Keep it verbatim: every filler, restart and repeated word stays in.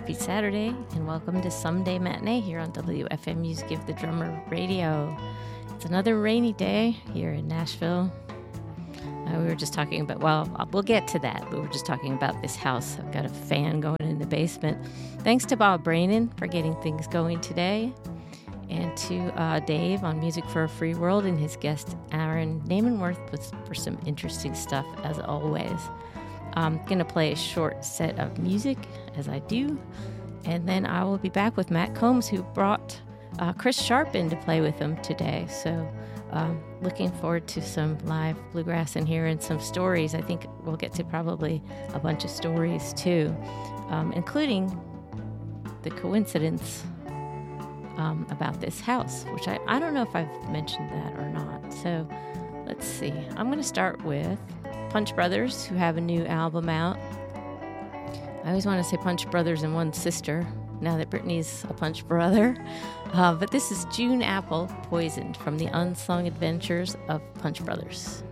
Happy Saturday, and welcome to Someday Matinee here on W F M Music Give the Drummer Radio. It's another rainy day here in Nashville. Uh, we were just talking about, well, we'll get to that. We were just talking about this house. I've got a fan going in the basement. Thanks to Bob Brainin for getting things going today, and to uh, Dave on Music for a Free World and his guest Aaron Namenworth with, for some interesting stuff as always. I'm going to play a short set of music, as I do, and then I will be back with Matt Combs, who brought uh, Chris Sharp in to play with him today. So um, looking forward to some live bluegrass in here and some stories. I think we'll get to probably a bunch of stories, too, um, including the coincidence um, about this house, which I, I don't know if I've mentioned that or not. So let's see. I'm going to start with Punch Brothers, who have a new album out. I always want to say Punch Brothers and One Sister, now that Brittany's a Punch Brother. Uh, but this is June Apple, Poisoned, from the Unsung Adventures of Punch Brothers.